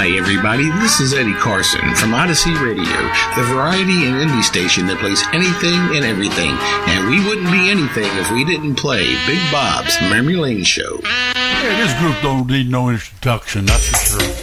Hi, everybody. This is Eddie Carson from Odyssey Radio, the variety and indie station that plays anything and everything. And we wouldn't be anything if we didn't play Big Bob's Memory Lane Show. Yeah, this group don't need no introduction, that's for sure.